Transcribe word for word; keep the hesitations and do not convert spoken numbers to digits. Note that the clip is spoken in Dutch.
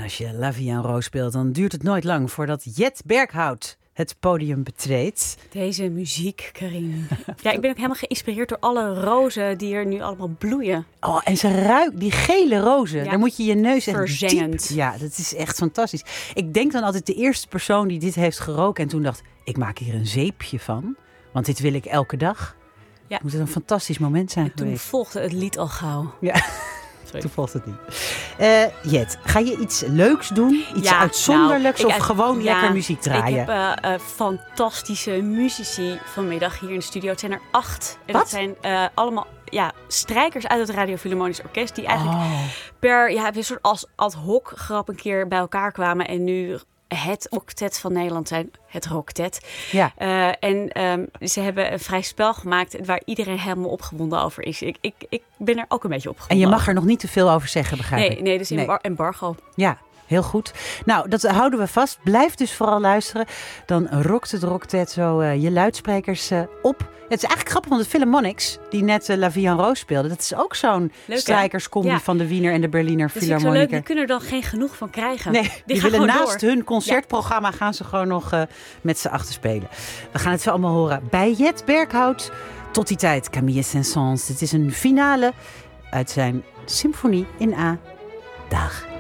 als je La Vie en Rose speelt, dan duurt het nooit lang voordat Jet Berghout het podium betreedt. Deze muziek, Karin. Ja, ik ben ook helemaal geïnspireerd door alle rozen die er nu allemaal bloeien. Oh, en ze ruikt die gele rozen. Ja, daar moet je je neus echt verzengend. Diep. Ja, dat is echt fantastisch. Ik denk dan altijd de eerste persoon die dit heeft geroken en toen dacht, ik maak hier een zeepje van, want dit wil ik elke dag. Ja. Moet het een fantastisch moment zijn en toen geweest. volgde het lied al gauw. Ja. Toen volgt het niet. Uh, Jet, ga je iets leuks doen? Iets ja, uitzonderlijks nou, of uit, gewoon ja, lekker muziek draaien? Ik heb uh, uh, fantastische muzici vanmiddag hier in de studio. Het zijn er acht. En Wat? het zijn uh, allemaal ja, strijkers uit het Radio Philharmonisch Orkest. Die eigenlijk oh. per ja, een soort als ad hoc grap een keer bij elkaar kwamen. En nu het octet van Nederland zijn, het Rocktet. Ja. Uh, en um, ze hebben een vrij spel gemaakt waar iedereen helemaal opgewonden over is. Ik, ik, ik ben er ook een beetje opgewonden. En je mag er nog niet te veel over zeggen, begrijp nee, ik? Nee, dus nee. embargo. Ja. Heel goed. Nou, dat houden we vast. Blijf dus vooral luisteren. Dan rokt het Rocktet zo uh, je luidsprekers uh, op. Het is eigenlijk grappig, want de Philharmonics, die net uh, La Vie en Rose speelde, dat is ook zo'n leuk, strijkerscombi ja. van de Wiener en de Berliner Philharmoniker. Dat is leuk, die kunnen er dan geen genoeg van krijgen. Nee, die, die willen naast door. hun concertprogramma ja. gaan ze gewoon nog uh, met z'n achter spelen. We gaan het zo allemaal horen bij Jet Berghout. Tot die tijd, Camille Saint-Saëns. Dit is een finale uit zijn symfonie in A. Dag.